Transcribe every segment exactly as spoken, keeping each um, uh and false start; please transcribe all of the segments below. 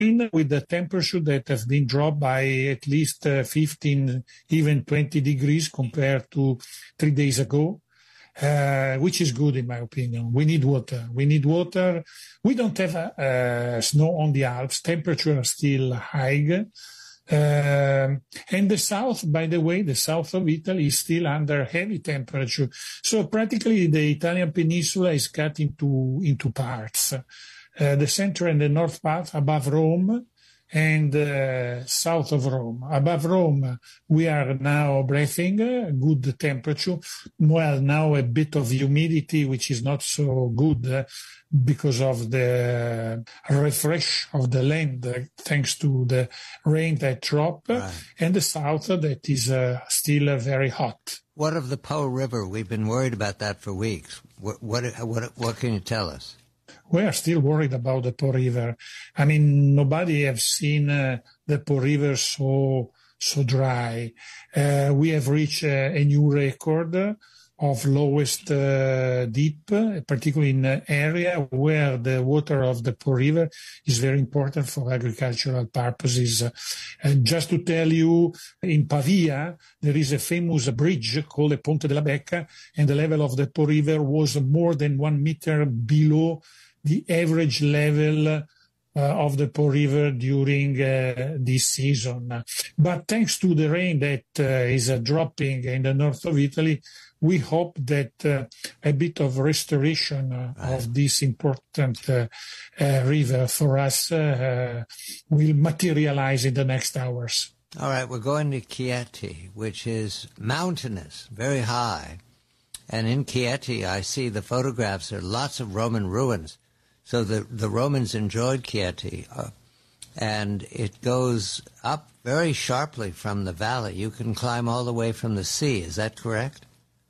with the temperature that has been dropped by at least uh, fifteen, even twenty degrees compared to three days ago, uh, which is good in my opinion. We need water. We need water. We don't have uh, snow on the Alps. Temperature are still high. Uh, and the south, by the way, the south of Italy is still under heavy temperature. So practically the Italian peninsula is cut into, into parts. Uh, the center and the north part above Rome and uh, south of Rome. Above Rome, we are now breathing, uh, good temperature. Well, now a bit of humidity, which is not so good uh, because of the refresh of the land, uh, thanks to the rain that drop, right. And the south uh, that is uh, still uh, very hot. What of the Po River? We've been worried about that for weeks. What, what, what, what can you tell us? We are still worried about the Po River. I mean, nobody has seen uh, the Po River so so dry. Uh, we have reached uh, a new record of lowest uh, deep, particularly in an area where the water of the Po River is very important for agricultural purposes. And just to tell you, in Pavia, there is a famous bridge called the Ponte della Becca, and the level of the Po River was more than one meter below the average level uh, of the Po River during uh, this season. But thanks to the rain that uh, is uh, dropping in the north of Italy, we hope that uh, a bit of restoration uh, right. of this important uh, uh, river for us uh, uh, will materialize in the next hours. All right, we're going to Chieti, which is mountainous, very high. And in Chieti, I see the photographs, there are lots of Roman ruins. So the, the Romans enjoyed Chieti, uh, and it goes up very sharply from the valley. You can climb all the way from the sea. Is that correct?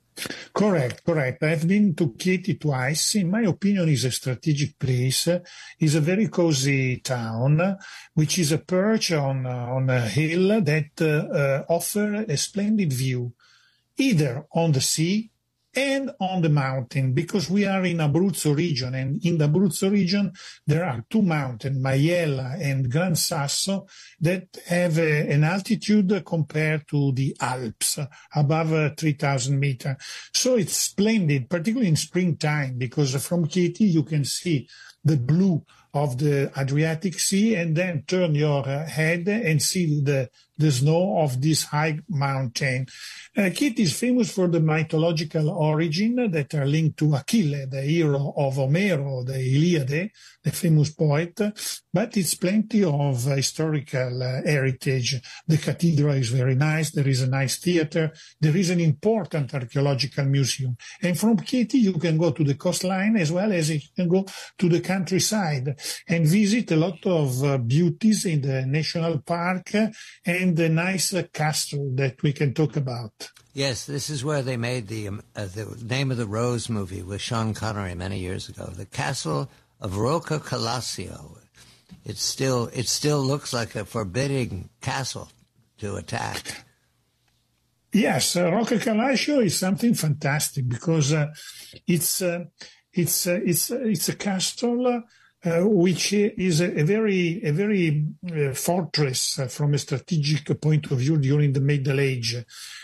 Correct, correct. I've been to Chieti twice. In my opinion, it's a strategic place. It's a very cozy town, which is a perch on, on a hill that uh, uh, offers a splendid view, either on the sea and on the mountain, because we are in Abruzzo region, and in the Abruzzo region there are two mountains, Maiella and Gran Sasso, that have a, an altitude compared to the Alps, above uh, three thousand meters. So it's splendid, particularly in springtime, because from Chieti you can see the blue of the Adriatic Sea, and then turn your uh, head and see the, the snow of this high mountain. Uh, Chieti is famous for the mythological origin that are linked to Achille, the hero of Homero, the Iliad, the famous poet, but it's plenty of uh, historical uh, heritage. The cathedral is very nice. There is a nice theater. There is an important archaeological museum. And from Chieti, you can go to the coastline as well as you can go to the countryside and visit a lot of uh, beauties in the national park and the nice uh, castle that we can talk about. Yes, this is where they made the, um, uh, the Name of the Rose movie with Sean Connery many years ago. The castle of Rocca Calascio. It still, it still looks like a forbidding castle to attack. Yes, uh, Rocca Calascio is something fantastic because uh, it's uh, it's uh, it's uh, it's a castle uh, uh, which is a, a very a very uh, fortress uh, from a strategic point of view during the Middle Age.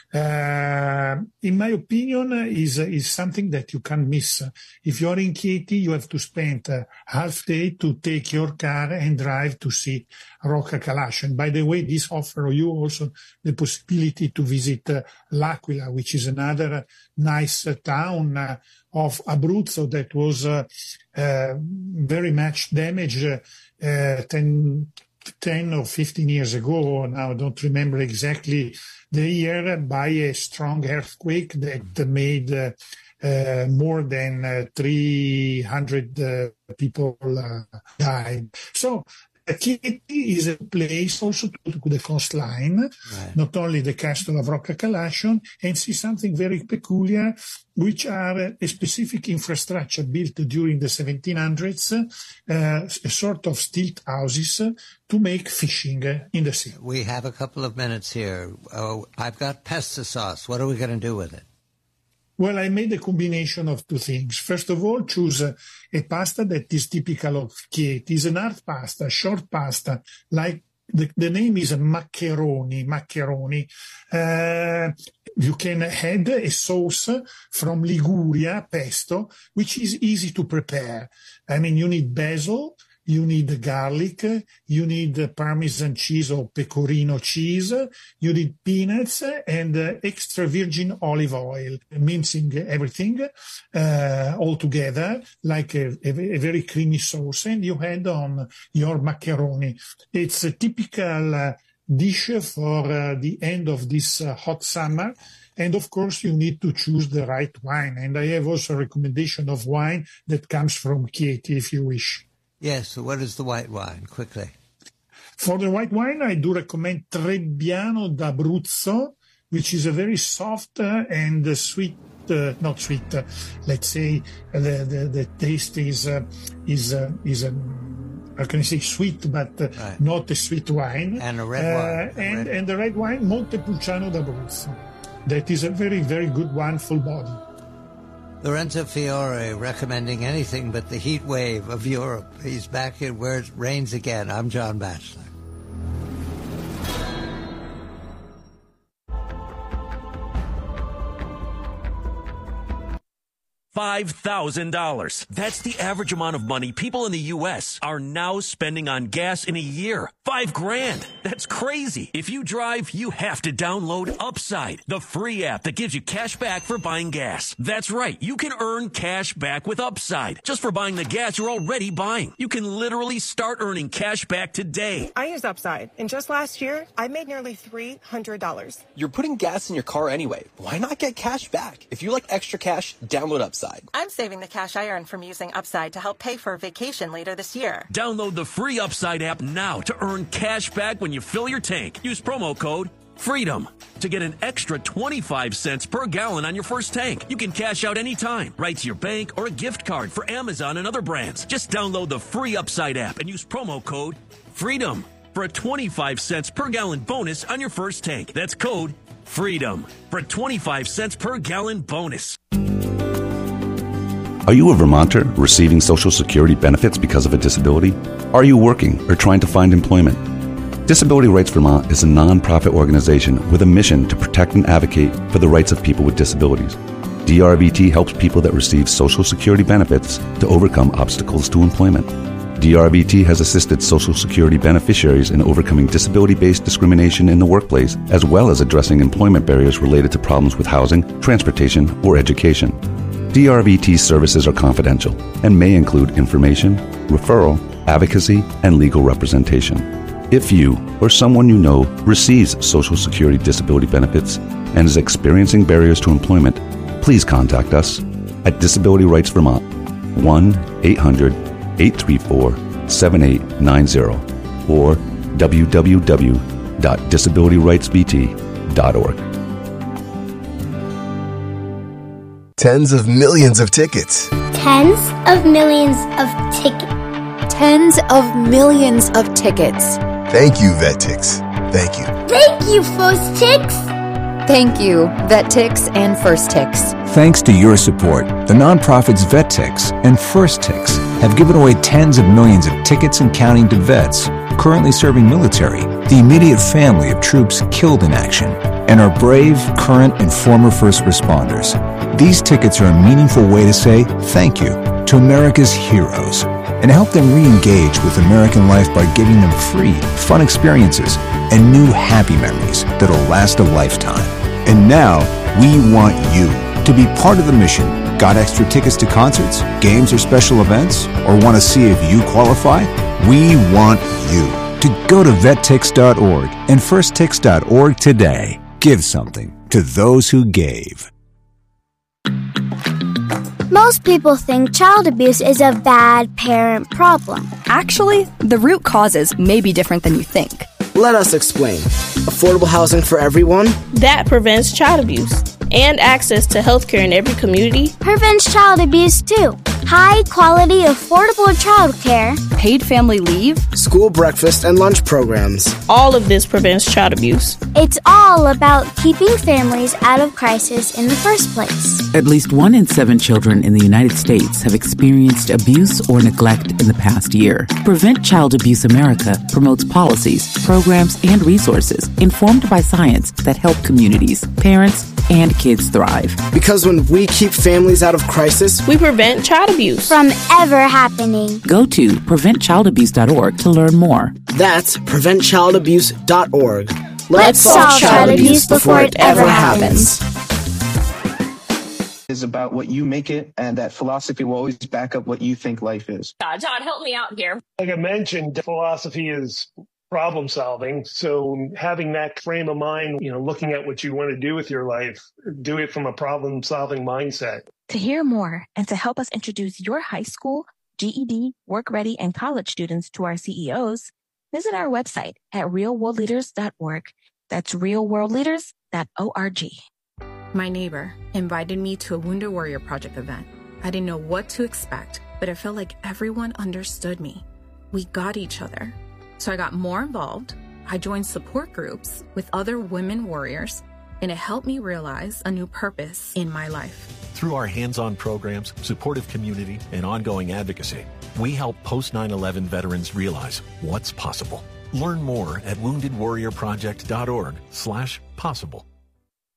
Uh, in my opinion, uh, is is something that you can't miss. If you are in Chieti, you have to spend uh, half day to take your car and drive to see Rocca Calascio. And by the way, this offers you also the possibility to visit uh, L'Aquila, which is another nice uh, town uh, of Abruzzo that was uh, uh, very much damaged uh, ten, ten or fifteen years ago. Now I don't remember exactly the year, by a strong earthquake that made uh, uh, more than uh, three hundred uh, people uh, died. So Chieti is a place also to, to the coastline, right. Not only the castle of Rocca Calascio, and see something very peculiar, which are a specific infrastructure built during the seventeen hundreds, uh, a sort of stilt houses to make fishing in the sea. We have a couple of minutes here. Oh, I've got pasta sauce. What are we going to do with it? Well, I made a combination of two things. First of all, choose a, a pasta that is typical of Chieti. It's an hard pasta, short pasta, like the, the name is maccheroni, maccheroni. Uh, you can add a sauce from Liguria, pesto, which is easy to prepare. I mean, you need basil, you need garlic, you need Parmesan cheese or pecorino cheese, you need peanuts and uh, extra virgin olive oil, mincing everything uh, all together like a, a, a very creamy sauce, and you add on your macaroni. It's a typical uh, dish for uh, the end of this uh, hot summer. And of course, you need to choose the right wine. And I have also a recommendation of wine that comes from Chieti, if you wish. Yes, so what is the white wine, quickly? For the white wine, I do recommend Trebbiano d'Abruzzo, which is a very soft uh, and uh, sweet, uh, not sweet, uh, let's say uh, the, the, the taste is, uh, is, uh, is um, how can I say, sweet, but uh, right. not a sweet wine. And a red uh, wine. And, red. and the red wine, Montepulciano d'Abruzzo. That is a very, very good one, full body. Lorenzo Fiore recommending anything but the heat wave of Europe. He's back here where it rains again. I'm John Batchelor. five thousand dollars. That's the average amount of money people in the U S are now spending on gas in a year. Five grand. That's crazy. If you drive, you have to download Upside, the free app that gives you cash back for buying gas. That's right. You can earn cash back with Upside just for buying the gas you're already buying. You can literally start earning cash back today. I use Upside, and just last year, I made nearly three hundred dollars. You're putting gas in your car anyway. Why not get cash back? If you like extra cash, download Upside. I'm saving the cash I earn from using Upside to help pay for a vacation later this year. Download the free Upside app now to earn cash back when you fill your tank. Use promo code FREEDOM to get an extra twenty-five cents per gallon on your first tank. You can cash out anytime, right to your bank or a gift card for Amazon and other brands. Just download the free Upside app and use promo code FREEDOM for a twenty-five cents per gallon bonus on your first tank. That's code FREEDOM for a twenty-five cents per gallon bonus. Are you a Vermonter receiving Social Security benefits because of a disability? Are you working or trying to find employment? Disability Rights Vermont is a nonprofit organization with a mission to protect and advocate for the rights of people with disabilities. D R V T helps people that receive Social Security benefits to overcome obstacles to employment. D R V T has assisted Social Security beneficiaries in overcoming disability-based discrimination in the workplace, as well as addressing employment barriers related to problems with housing, transportation, or education. D R V T services are confidential and may include information, referral, advocacy, and legal representation. If you or someone you know receives Social Security disability benefits and is experiencing barriers to employment, please contact us at Disability Rights Vermont, one eight hundred eight three four seven eight nine zero or w w w dot disability rights v t dot org. Tens of millions of tickets. Tens of millions of tickets. Tens of millions of tickets. Thank you, VetTix. Thank you. Thank you, First Tix. Thank you, VetTix and First Tix. Thanks to your support, the nonprofits VetTix and First Tix have given away tens of millions of tickets and counting to vets currently serving military, the immediate family of troops killed in action, and our brave, current, and former first responders. These tickets are a meaningful way to say thank you to America's heroes and help them re-engage with American life by giving them free, fun experiences and new happy memories that'll last a lifetime. And now, we want you to be part of the mission. Got extra tickets to concerts, games, or special events? Or want to see if you qualify? We want you to go to vet tix dot org and first tix dot org today. Give something to those who gave. Most people think child abuse is a bad parent problem. Actually, the root causes may be different than you think. Let us explain. Affordable housing for everyone? That prevents child abuse. And access to health care in every community? Prevents child abuse too. high-quality, affordable childcare, paid family leave, school breakfast and lunch programs. All of this prevents child abuse. It's all about keeping families out of crisis in the first place. At least one in seven children in the United States have experienced abuse or neglect in the past year. Prevent Child Abuse America promotes policies, programs, and resources informed by science that help communities, parents, and kids thrive. Because when we keep families out of crisis, we prevent child abuse from ever happening. Go to prevent child abuse dot org to learn more. That's prevent child abuse dot org. Let's, Let's solve child abuse before it ever happens. Is about what you make it, and that philosophy will always back up what you think life is. Uh, John, help me out here. Like I mentioned, philosophy is problem solving. So having that frame of mind, you know, looking at what you want to do with your life, do it from a problem solving mindset. To hear more and to help us introduce your high school, G E D, work ready, and college students to our C E Os, visit our website at real world leaders dot org. That's real world leaders dot org. My neighbor invited me to a Wounded Warrior Project event. I didn't know what to expect, but it felt like everyone understood me. We got each other. So I got more involved. I joined support groups with other women warriors, and it helped me realize a new purpose in my life. Through our hands-on programs, supportive community, and ongoing advocacy, we help post nine eleven veterans realize what's possible. Learn more at wounded warrior project dot org slash possible.